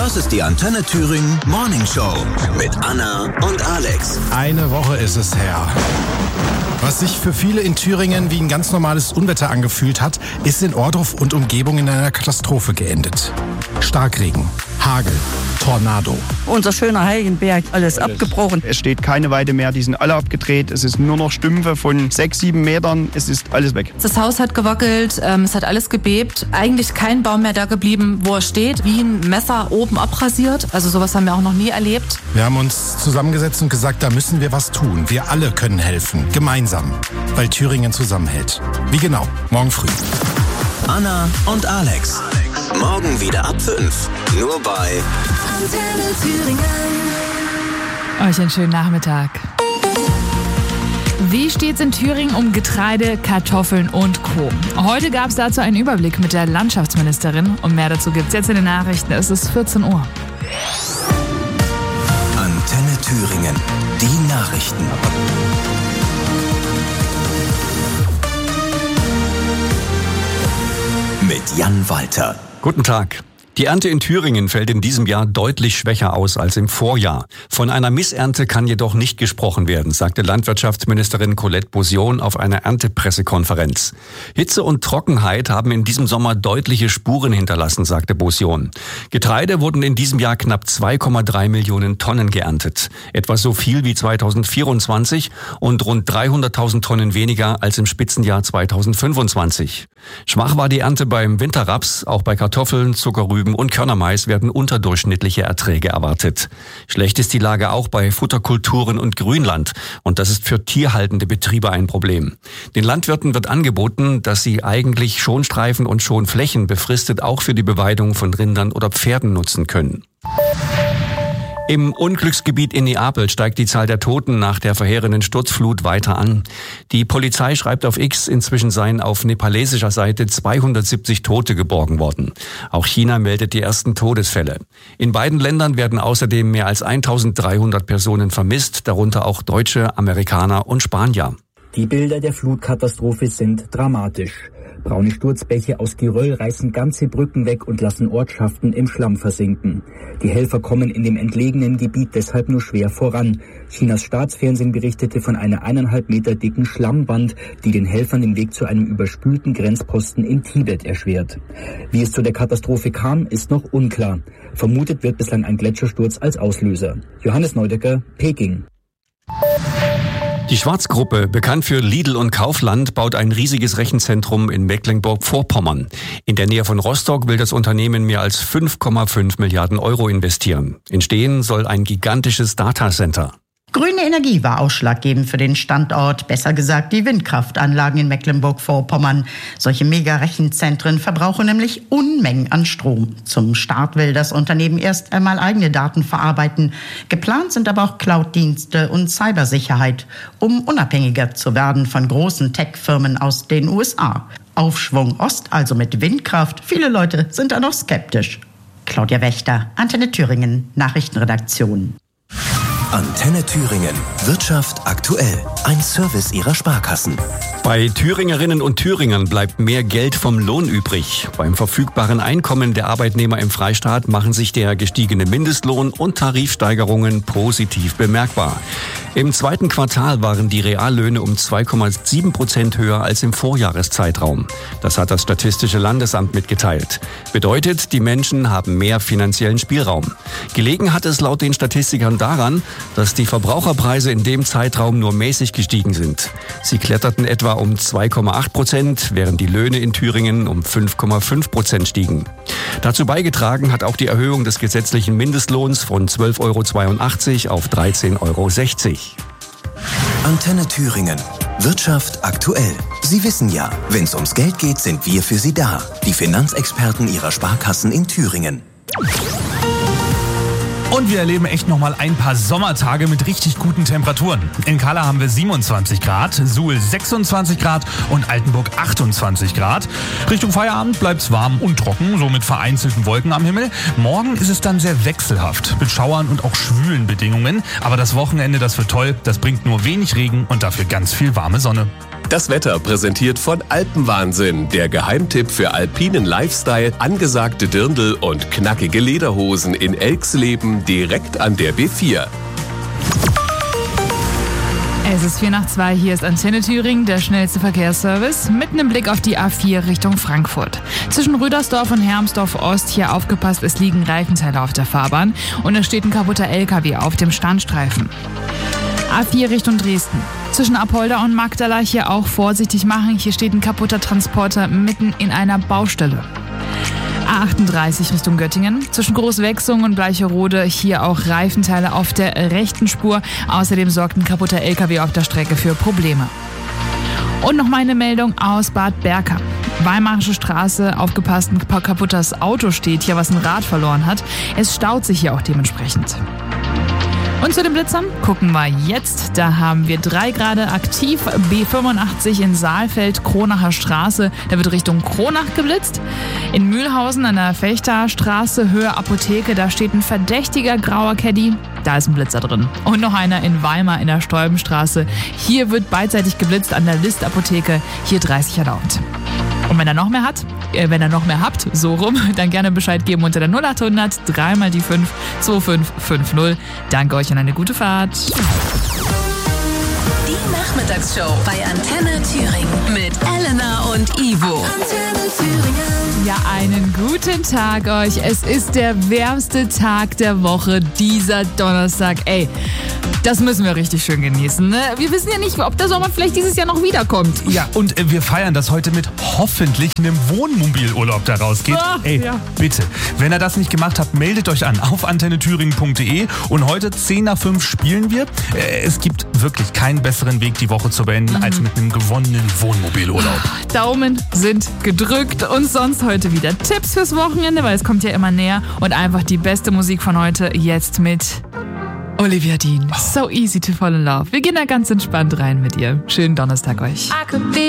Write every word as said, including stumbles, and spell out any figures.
Das ist die Antenne Thüringen Morning Show mit Anna und Alex. Eine Woche ist es her. Was sich für viele in Thüringen wie ein ganz normales Unwetter angefühlt hat, ist in Ohrdruf und Umgebung in einer Katastrophe geendet. Starkregen, Hagel, Tornado. Unser schöner Heiligenberg, alles abgebrochen. Es steht keine Weide mehr, die sind alle abgedreht. Es ist nur noch Stümpfe von sechs, sieben Metern. Es ist alles weg. Das Haus hat gewackelt, ähm, es hat alles gebebt. Eigentlich kein Baum mehr da geblieben, wo er steht. Wie ein Messer oben abrasiert. Also sowas haben wir auch noch nie erlebt. Wir haben uns zusammengesetzt und gesagt, da müssen wir was tun. Wir alle können helfen. Gemeinsam. Weil Thüringen zusammenhält. Wie genau? Morgen früh. Anna und Alex. Morgen wieder ab fünf. Nur bei Antenne Thüringen. Euch einen schönen Nachmittag. Wie steht's in Thüringen um Getreide, Kartoffeln und Co.? Heute gab es dazu einen Überblick mit der Landschaftsministerin. Und mehr dazu gibt's jetzt in den Nachrichten. Es ist vierzehn Uhr. Antenne Thüringen. Die Nachrichten. Mit Jan Walter. Guten Tag. Die Ernte in Thüringen fällt in diesem Jahr deutlich schwächer aus als im Vorjahr. Von einer Missernte kann jedoch nicht gesprochen werden, sagte Landwirtschaftsministerin Colette Bossion auf einer Erntepressekonferenz. Hitze und Trockenheit haben in diesem Sommer deutliche Spuren hinterlassen, sagte Bossion. Getreide wurden in diesem Jahr knapp zwei Komma drei Millionen Tonnen geerntet. Etwa so viel wie zweitausendvierundzwanzig und rund dreihunderttausend Tonnen weniger als im Spitzenjahr zweitausendfünfundzwanzig. Schwach war die Ernte beim Winterraps, auch bei Kartoffeln, Zuckerrüben und Körnermais werden unterdurchschnittliche Erträge erwartet. Schlecht ist die Lage auch bei Futterkulturen und Grünland. Und das ist für tierhaltende Betriebe ein Problem. Den Landwirten wird angeboten, dass sie eigentlich Schonstreifen und Schonflächen befristet auch für die Beweidung von Rindern oder Pferden nutzen können. Im Unglücksgebiet in Neapel steigt die Zahl der Toten nach der verheerenden Sturzflut weiter an. Die Polizei schreibt auf X, inzwischen seien auf nepalesischer Seite zweihundertsiebzig Tote geborgen worden. Auch China meldet die ersten Todesfälle. In beiden Ländern werden außerdem mehr als eintausenddreihundert Personen vermisst, darunter auch Deutsche, Amerikaner und Spanier. Die Bilder der Flutkatastrophe sind dramatisch. Braune Sturzbäche aus Geröll reißen ganze Brücken weg und lassen Ortschaften im Schlamm versinken. Die Helfer kommen in dem entlegenen Gebiet deshalb nur schwer voran. Chinas Staatsfernsehen berichtete von einer eineinhalb Meter dicken Schlammwand, die den Helfern den Weg zu einem überspülten Grenzposten in Tibet erschwert. Wie es zu der Katastrophe kam, ist noch unklar. Vermutet wird bislang ein Gletschersturz als Auslöser. Johannes Neudecker, Peking. Die Schwarz-Gruppe, bekannt für Lidl und Kaufland, baut ein riesiges Rechenzentrum in Mecklenburg-Vorpommern. In der Nähe von Rostock will das Unternehmen mehr als fünf Komma fünf Milliarden Euro investieren. Entstehen soll ein gigantisches Datacenter. Grüne Energie war ausschlaggebend für den Standort, besser gesagt die Windkraftanlagen in Mecklenburg-Vorpommern. Solche Mega-Rechenzentren verbrauchen nämlich Unmengen an Strom. Zum Start will das Unternehmen erst einmal eigene Daten verarbeiten. Geplant sind aber auch Cloud-Dienste und Cybersicherheit, um unabhängiger zu werden von großen Tech-Firmen aus den U S A. Aufschwung Ost, also mit Windkraft. Viele Leute sind da noch skeptisch. Claudia Wächter, Antenne Thüringen, Nachrichtenredaktion. Antenne Thüringen. Wirtschaft aktuell. Ein Service Ihrer Sparkassen. Bei Thüringerinnen und Thüringern bleibt mehr Geld vom Lohn übrig. Beim verfügbaren Einkommen der Arbeitnehmer im Freistaat machen sich der gestiegene Mindestlohn und Tarifsteigerungen positiv bemerkbar. Im zweiten Quartal waren die Reallöhne um zwei Komma sieben Prozent höher als im Vorjahreszeitraum. Das hat das Statistische Landesamt mitgeteilt. Bedeutet, die Menschen haben mehr finanziellen Spielraum. Gelegen hat es laut den Statistikern daran, dass die Verbraucherpreise in dem Zeitraum nur mäßig gestiegen sind. Sie kletterten etwa um zwei Komma acht Prozent, während die Löhne in Thüringen um fünf Komma fünf Prozent stiegen. Dazu beigetragen hat auch die Erhöhung des gesetzlichen Mindestlohns von zwölf Komma zweiundachtzig Euro auf dreizehn Komma sechzig Euro. Antenne Thüringen. Wirtschaft aktuell. Sie wissen ja, wenn es ums Geld geht, sind wir für Sie da. Die Finanzexperten Ihrer Sparkassen in Thüringen. Und wir erleben echt nochmal ein paar Sommertage mit richtig guten Temperaturen. In Kala haben wir siebenundzwanzig Grad, Suhl sechsundzwanzig Grad und Altenburg achtundzwanzig Grad. Richtung Feierabend bleibt's warm und trocken, so mit vereinzelten Wolken am Himmel. Morgen ist es dann sehr wechselhaft, mit Schauern und auch schwülen Bedingungen. Aber das Wochenende, das wird toll, das bringt nur wenig Regen und dafür ganz viel warme Sonne. Das Wetter präsentiert von Alpenwahnsinn, der Geheimtipp für alpinen Lifestyle, angesagte Dirndl und knackige Lederhosen in Elxleben direkt an der B vier. Es ist vier nach zwei, hier ist Antenne Thüringen, der schnellste Verkehrsservice, mit einem Blick auf die A vier Richtung Frankfurt. Zwischen Rüdersdorf und Hermsdorf Ost, hier aufgepasst, es liegen Reifenteile auf der Fahrbahn und es steht ein kaputter L K W auf dem Standstreifen. A vier Richtung Dresden. Zwischen Apolda und Magdala hier auch vorsichtig machen, hier steht ein kaputter Transporter mitten in einer Baustelle. A achtunddreißig Richtung Göttingen. Zwischen Großwechsung und Bleicherode hier auch Reifenteile auf der rechten Spur. Außerdem sorgt ein kaputter L K W auf der Strecke für Probleme. Und noch meine Meldung aus Bad Berka. Weimarische Straße, aufgepasst, ein kaputtes Auto steht hier, was ein Rad verloren hat. Es staut sich hier auch dementsprechend. Und zu den Blitzern gucken wir jetzt. Da haben wir drei Grad aktiv. B fünfundachtzig in Saalfeld, Kronacher Straße. Da wird Richtung Kronach geblitzt. In Mühlhausen an der Fechterstraße, Höhe Apotheke. Da steht ein verdächtiger grauer Caddy. Da ist ein Blitzer drin. Und noch einer in Weimar in der Stolbenstraße. Hier wird beidseitig geblitzt an der List-Apotheke. Hier dreißig erlaubt. Und wenn er noch mehr hat, äh, wenn er noch mehr habt, so rum, dann gerne Bescheid geben unter der null achthundert drei mal die fünf zwei fünf fünf null. Danke euch und eine gute Fahrt. Die Nachmittagsshow bei Antenne Thüringen mit Elena und Ivo. Antenne Thüringen. Ja, einen guten Tag euch. Es ist der wärmste Tag der Woche, dieser Donnerstag. Ey, das müssen wir richtig schön genießen. Ne? Wir wissen ja nicht, ob der Sommer vielleicht dieses Jahr noch wiederkommt. Ja, und äh, wir feiern das heute mit hoffentlich einem Wohnmobilurlaub, der rausgeht. Ach, Ey, ja. bitte, wenn ihr das nicht gemacht habt, meldet euch an auf antenne thüringen punkt de und heute zehn nach fünf spielen wir. Äh, es gibt wirklich keinen besseren Weg, die Woche zu beenden, mhm. als mit einem gewonnenen Wohnmobilurlaub. Daumen sind gedrückt und sonst heute wieder Tipps fürs Wochenende, weil es kommt ja immer näher und einfach die beste Musik von heute jetzt mit Olivia Dean. So easy to fall in love. Wir gehen da ganz entspannt rein mit ihr. Schönen Donnerstag euch.